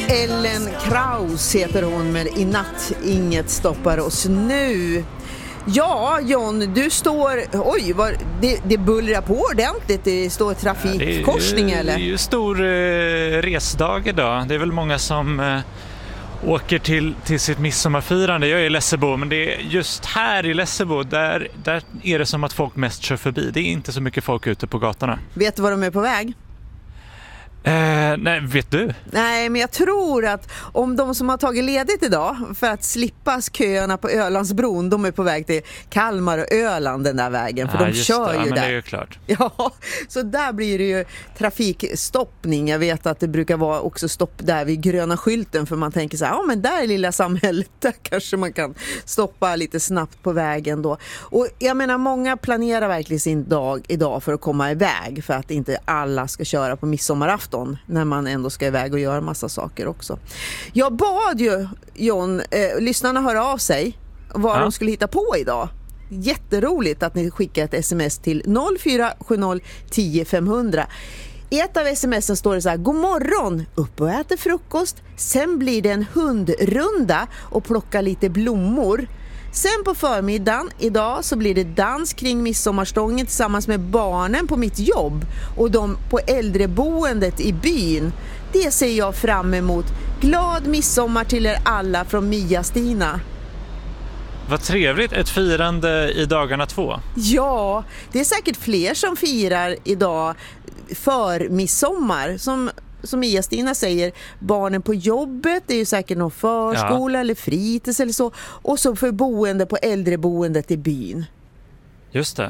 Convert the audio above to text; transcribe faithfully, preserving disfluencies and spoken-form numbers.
Ellen Kraus heter hon med I natt inget stoppar oss nu. Ja, John, du står... Oj, vad, det, det bullrar på ordentligt. Det står trafikkorsning, ja, det är, eller? Det är ju stor eh, resdag idag. Det är väl många som eh, åker till, till sitt midsommarfirande. Jag är i Lessebo, men det är just här i Lessebo, där, där är det som att folk mest kör förbi. Det är inte så mycket folk ute på gatorna. Vet du var de är på väg? Eh, nej, vet du? Nej, men jag tror att om de som har tagit ledigt idag för att slippa köerna på Ölandsbron, de är på väg till Kalmar och Öland den där vägen, för ja, de kör det. ju ja, men där. Det är ju klart. Ja, så där blir det ju trafikstoppning. Jag vet att det brukar vara också stopp där vid gröna skylten, för man tänker så här, ja men där är lilla samhället, där kanske man kan stoppa lite snabbt på vägen då. Och jag menar, många planerar verkligen sin dag idag för att komma iväg, för att inte alla ska köra på midsommarafton när man ändå ska iväg och göra massa saker också. Jag bad ju, John, eh, lyssnarna höra av sig vad ja. de skulle hitta på idag. Jätteroligt att ni skickar ett sms till noll fyra sju noll tio femhundra. I ett av smsen står det så här: god morgon, upp och äter frukost. Sen blir det en hundrunda och plocka lite blommor. Sen på förmiddagen idag så blir det dans kring midsommarstången tillsammans med barnen på mitt jobb och de på äldreboendet i byn. Det ser jag fram emot. Glad midsommar till er alla från Mia-Stina. Vad trevligt, ett firande i dagarna två. Ja, det är säkert fler som firar idag för midsommar. Som, som Mia-Stina säger, barnen på jobbet, det är ju säkert någon förskola ja. eller fritids eller så. Och så för boende på äldreboendet i byn. Just det.